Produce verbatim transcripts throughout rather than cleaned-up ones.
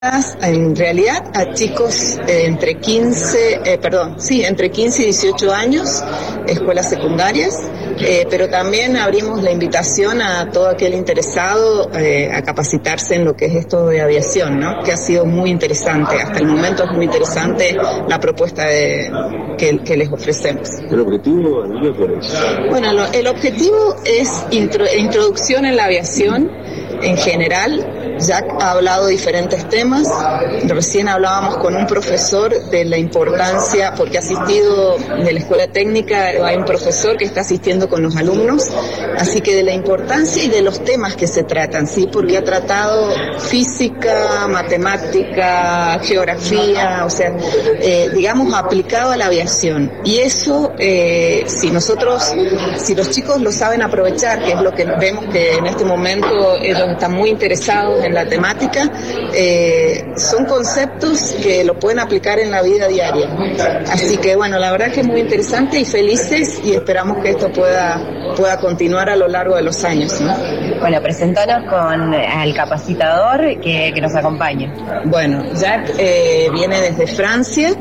En realidad a chicos eh, entre quince, eh, perdón, sí, entre quince y dieciocho años, escuelas secundarias, eh, pero también abrimos la invitación a todo aquel interesado eh, a capacitarse en lo que es esto de aviación, ¿no? Que ha sido muy interesante, hasta el momento es muy interesante la propuesta de, que, que les ofrecemos. ¿El objetivo, Emilia, cuál es? Bueno, lo, el objetivo es intro, introducción en la aviación en general. Jack ha hablado de diferentes temas. Recién hablábamos con un profesor de la importancia, porque ha asistido de la escuela técnica, hay un profesor que está asistiendo con los alumnos, así que de la importancia y de los temas que se tratan, ¿sí? Porque ha tratado física, matemática, geografía, o sea, eh, digamos, aplicado a la aviación. Y eso, eh, si nosotros, si los chicos lo saben aprovechar, que es lo que vemos que en este momento ellos están muy interesados en la temática, eh, son conceptos que lo pueden aplicar en la vida diaria. Así que bueno, la verdad que es muy interesante y felices, y esperamos que esto pueda pueda continuar a lo largo de los años, ¿no? Bueno, presentanos con al capacitador que, que nos acompaña. Bueno, Jack eh, viene desde Francia.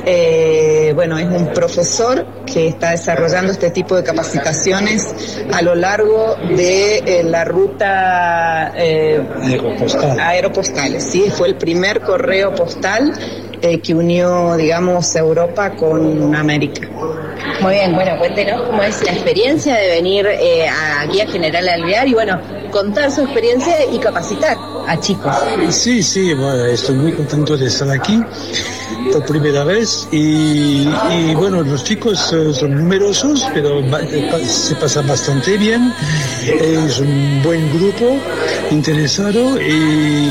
Eh, bueno, es un profesor que está desarrollando este tipo de capacitaciones a lo largo de eh, la ruta eh, aeropostal. aeropostales, sí, fue el primer correo postal eh, que unió, digamos, Europa con América. Muy bien, bueno, cuéntenos cómo es la experiencia de venir eh, aquí a General Alvear y bueno, contar su experiencia y capacitar a chicos. Sí, sí, bueno, estoy muy contento de estar aquí por primera vez y, y bueno, los chicos uh, son numerosos, pero se pasa bastante bien, es un buen grupo interesado y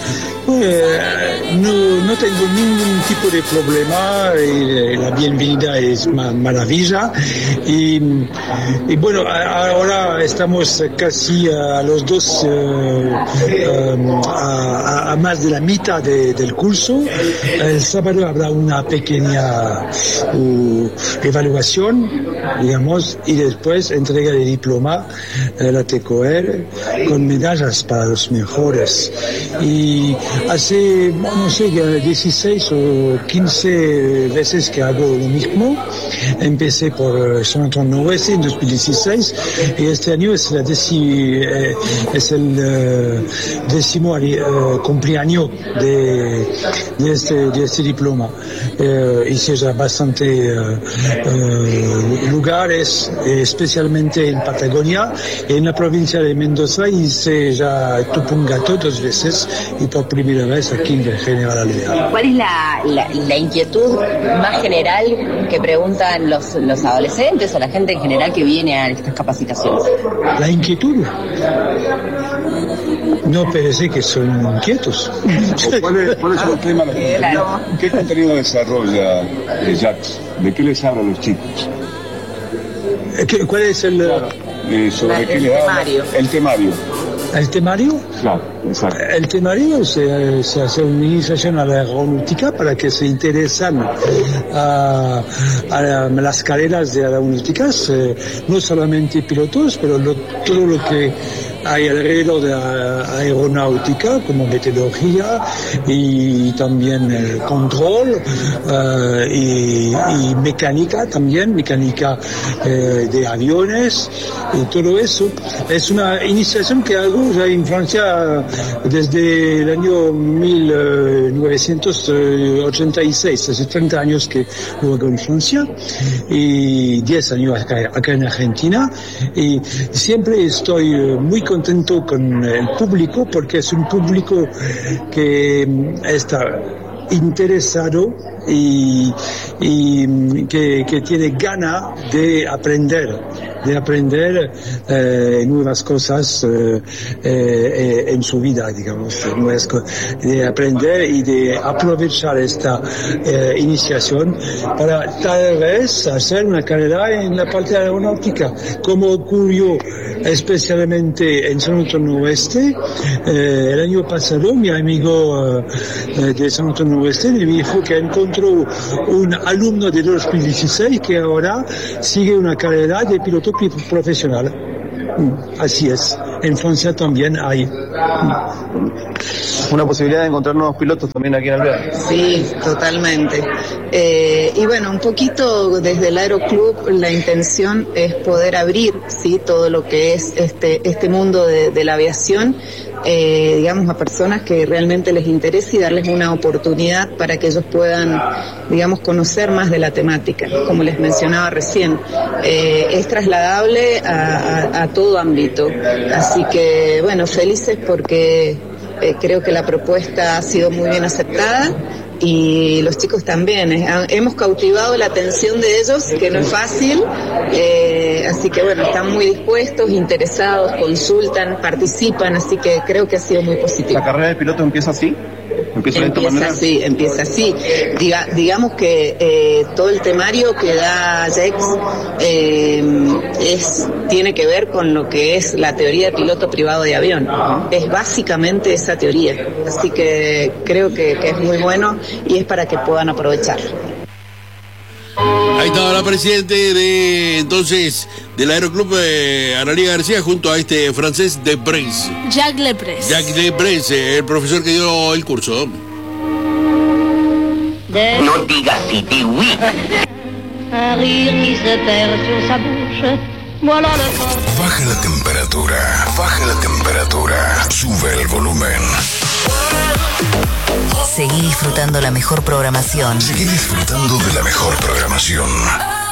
pues, no, no tengo ningún tipo de problema, y la bienvenida es una maravilla y, y bueno, ahora estamos casi a los dos, uh, um, a, a más de la mitad de, del curso. El sábado habrá una pequeña uh, evaluación, digamos, y después entrega de diploma de la T C O E R con medallas para los mejores. Y hace, no sé, dieciséis o quince veces que hago lo mismo. Empecé por San Antonio Oeste en dos mil dieciséis y este año es, la deci, eh, es el uh, décimo uh, cumpleaños de, de, este, de este diploma. Uh, hice ya bastante uh, uh, lugares, especialmente en Patagonia, en la provincia de Mendoza hice ya Tupungato dos veces y por primera vez aquí en General Alvear. ¿Cuál es la, la, la inquietud más general que preguntan los, los adolescentes o la gente en general que viene a estas capacitaciones? La inquietud. No parece que son inquietos. ¿Cuál es, cuál es el tema? Claro. ¿Qué contenido desarrolla Jack? ¿De qué les habla a los chicos? ¿Cuál es el...? Claro. Eh, ¿Sobre la, qué el le habla? temario. El temario. ¿El temario? Claro, exacto. El temario se, se hace una iniciación a la aeronáutica para que se interesan a, a las carreras de aeronáuticas, eh, no solamente pilotos, pero lo, todo lo que hay alrededor de la aeronáutica, como metodología y también eh, control eh, y, y mecánica también, mecánica eh, de aviones y todo eso. Es una iniciación que hago ya en Francia desde el año mil novecientos ochenta y seis, hace treinta años que lo hago en Francia y diez años acá, acá en Argentina, y siempre estoy muy contento con el público porque es un público que está interesado y, y que, que tiene ganas de aprender, de aprender eh, nuevas cosas eh, eh, en su vida, digamos, de aprender y de aprovechar esta eh, iniciación para tal vez hacer una carrera en la parte aeronáutica, como ocurrió especialmente en San Antonio Oeste. Eh, el año pasado mi amigo eh, de San Antonio Oeste me dijo que encontró un alumno de dos mil dieciséis que ahora sigue una carrera de piloto profesional. Así es, en Francia también hay. una posibilidad de encontrar nuevos pilotos también aquí en Alvear. Sí, totalmente. Eh, y bueno, un poquito desde el Aeroclub la intención es poder abrir, sí, todo lo que es este este mundo de, de la aviación, eh, digamos, a personas que realmente les interese y darles una oportunidad para que ellos puedan, digamos, conocer más de la temática. Como les mencionaba recién, eh, es trasladable a, a, a todo ámbito. Así que, bueno, felices porque eh, creo que la propuesta ha sido muy bien aceptada. Y los chicos también, eh, hemos cautivado la atención de ellos, que no es fácil, eh, así que bueno, están muy dispuestos, interesados, consultan, participan, así que creo que ha sido muy positivo. ¿La carrera de piloto empieza así? ¿Empieza de esta Empieza manera? así, empieza así. Diga, digamos que eh, todo el temario que da Jex eh, es, tiene que ver con lo que es la teoría de piloto privado de avión. Es básicamente esa teoría. Así que creo que, que es muy bueno y es para que puedan aprovechar. Ahí estaba la presidente de entonces del Aeroclub, eh, Analía García, junto a este francés Deprez. Jacques Deprez. Jacques Deprez, eh, el profesor que dio el curso. No digas si di oui. Baja la temperatura, baja la temperatura, sube el volumen. Seguí disfrutando la mejor programación. Seguí disfrutando de la mejor programación.